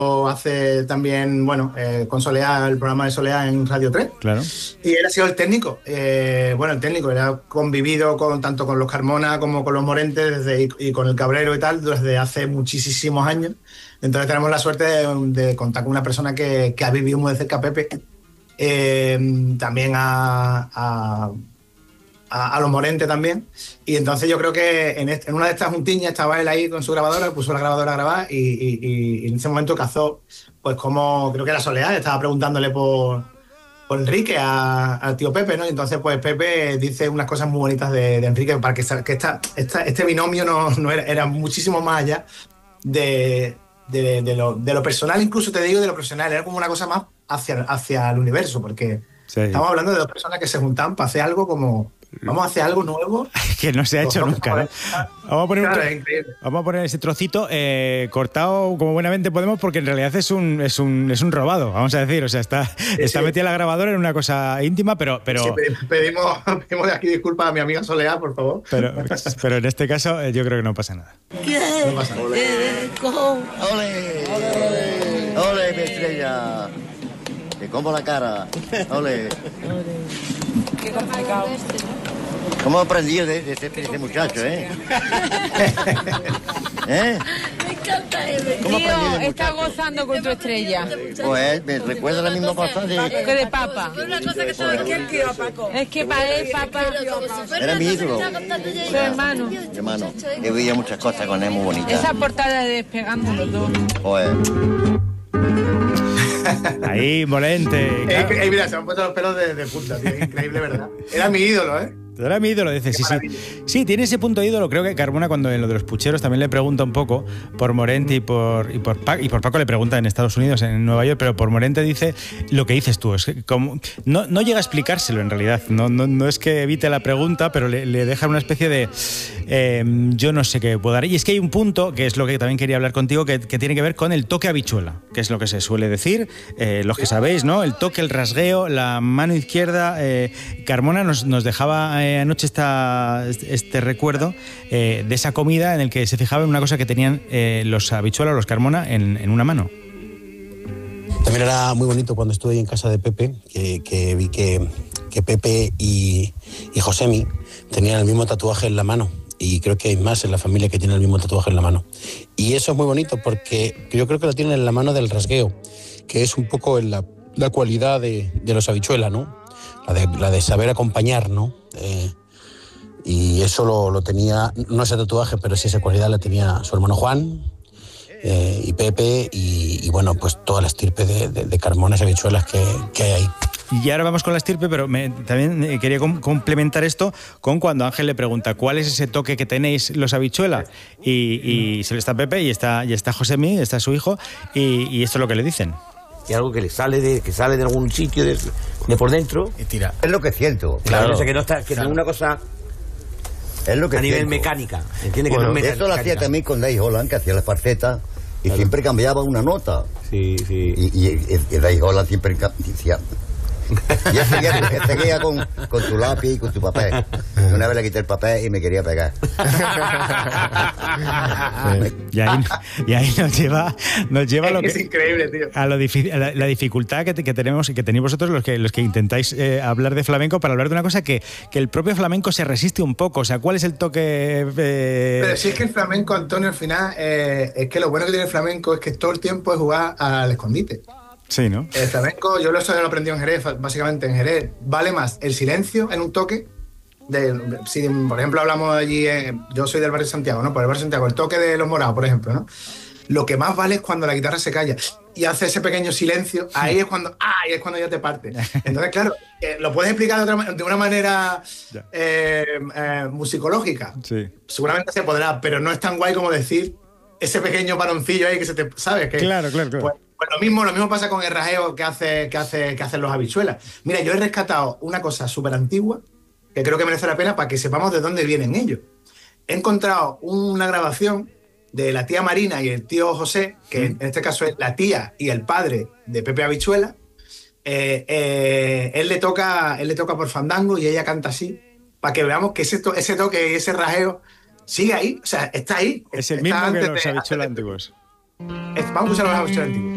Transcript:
hace también, bueno, con Soleá, el programa de Soleá en Radio 3. Claro. Y él ha sido el técnico. Bueno, el técnico, él ha convivido tanto con los Carmona como con los Morentes y con el Cabrero y tal desde hace muchísimos años. Entonces tenemos la suerte de contar con una persona que ha vivido muy de cerca a Pepe. También a los Morentes también. Y entonces yo creo que en una de estas juntiñas estaba él ahí con su grabadora, puso la grabadora a grabar y en ese momento cazó, pues como creo que era Soledad, estaba preguntándole por Enrique al tío Pepe, ¿no? Y entonces pues Pepe dice unas cosas muy bonitas de Enrique para que este binomio no era muchísimo más allá de lo personal, incluso te digo de lo profesional, era como una cosa más hacia el universo, porque estamos hablando de dos personas que se juntaban para hacer algo como vamos a hacer algo nuevo que no se ha hecho nunca, ¿no? Vamos a poner ese trocito cortado como buenamente podemos, porque en realidad es un robado, vamos a decir. O sea, está metida la grabadora en una cosa íntima, pero sí, pedimos de aquí disculpas a mi amiga Soledad, por favor. Pero en este caso yo creo que no pasa nada. No pasa nada. ¡Ole! ¡Ole, mi estrella! Te como la cara. ¡Ole! Qué complicado. ¿Cómo aprendí de este muchacho, eh? Me encanta él. Tío, está gozando con tu estrella. Pues me recuerda la misma cosa que de Papa. Una cosa que sabe que él quiere a Paco. Es que para él, Papa era mi ídolo. Su hermano. Mi hermano. He vivido muchas cosas con él muy bonitas. Esa portada de Despegando los dos. Pues... Ahí, Morente. Claro. Mira, se me han puesto los pelos de punta, tío. Es increíble, ¿verdad? Era mi ídolo, ¿eh? Era mi ídolo, dice, sí. Sí, tiene ese punto de ídolo. Creo que Carmona, cuando en lo de los pucheros, también le pregunta un poco por Morente y por Paco le pregunta en Estados Unidos, en Nueva York, pero por Morente dice lo que dices tú. Es que no llega a explicárselo en realidad. No es que evite la pregunta, pero le deja una especie de yo no sé qué puedo dar. Y es que hay un punto, que es lo que también quería hablar contigo, que tiene que ver con el toque habichuela, que es lo que se suele decir, los que sabéis, ¿no? El toque, el rasgueo, la mano izquierda. Carmona nos dejaba anoche este recuerdo de esa comida en el que se fijaba en una cosa que tenían los habichuelas, los Carmona, en una mano. También era muy bonito cuando estuve ahí en casa de Pepe, que vi que Pepe y Josemi tenían el mismo tatuaje en la mano. Y creo que hay más en la familia que tienen el mismo tatuaje en la mano. Y eso es muy bonito porque yo creo que lo tienen en la mano del rasgueo, que es un poco la cualidad de los habichuelas, ¿no? La de saber acompañar, ¿no? Y eso lo tenía, no ese tatuaje, pero sí esa cualidad la tenía su hermano Juan y Pepe y bueno, pues toda la estirpe de Carmonas y habichuelas que hay ahí. Y ahora vamos con la estirpe, pero también quería complementar esto con cuando Ángel le pregunta ¿cuál es ese toque que tenéis los habichuelas? Y se le está Pepe y está Josemi, está su hijo, y esto es lo que le dicen. Y algo que le sale de algún sitio de por dentro y tira. Es lo que siento. Claro, que no está, que no es una cosa es lo que a nivel siento. Mecánica. Entiende que bueno, no es esto lo hacía también con Dave Holland, que hacía las farcetas y siempre cambiaba una nota. Sí. Y Dave Holland siempre decía. Yo seguía con tu lápiz y con tu papel. Una vez le quité el papel y me quería pegar. Y ahí nos lleva lo que es increíble, tío. A la dificultad que tenemos y que tenéis vosotros los que intentáis hablar de flamenco, para hablar de una cosa que el propio flamenco se resiste un poco. O sea, ¿cuál es el toque? Pero si es que el flamenco, Antonio, al final es que lo bueno que tiene el flamenco es que todo el tiempo es jugar al escondite. Sí, ¿no? El flamenco, yo lo aprendí en Jerez, básicamente en Jerez. Vale más el silencio en un toque. Si, por ejemplo, hablamos allí, yo soy del barrio de Santiago, ¿no? Por el barrio de Santiago, el toque de Los Morados, por ejemplo, ¿no? Lo que más vale es cuando la guitarra se calla y hace ese pequeño silencio. Ahí es cuando ya te parte. Entonces, claro, lo puedes explicar de una manera musicológica. Sí. Seguramente se podrá, pero no es tan guay como decir ese pequeño paroncillo ahí que se te... ¿Sabes? Que, claro. Pues lo mismo pasa con el rasgueo que hacen los habichuelas. Mira, yo he rescatado una cosa súper antigua que creo que merece la pena para que sepamos de dónde vienen ellos. He encontrado una grabación de la tía Marina y el tío José, que en este caso es la tía y el padre de Pepe Habichuela. Él le toca por fandango y ella canta así, para que veamos que ese toque y ese rasgueo sigue ahí, o sea, está ahí. Es el mismo que los habichuelas antiguos. Vamos a escuchar los habichuelas antiguos.